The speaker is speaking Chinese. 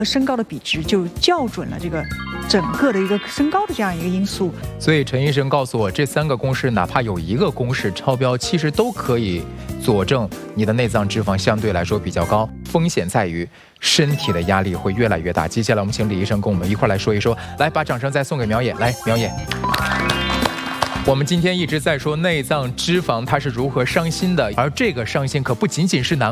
身高的比值就校准了这个整个的一个身高的这样一个因素。 所以陈医生告诉我，这3个公式哪怕有1个公式超标，其实都可以佐证你的内脏脂肪相对来说比较高，风险在于身体的压力会越来越大。接下来我们请李医生跟我们一块来说一说，来把掌声再送给苗野，来苗野。我们今天一直在说内脏脂肪它是如何伤心的，而这个伤心可不仅仅是难